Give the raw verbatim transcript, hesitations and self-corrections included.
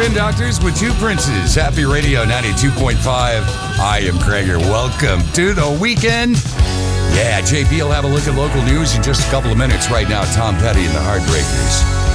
Spin Doctors with Two Princes. Happy Radio ninety-two point five. I am Krager. Welcome to the weekend. Yeah, J P will have a look at local news in just a couple of minutes. Right now, Tom Petty and the Heartbreakers.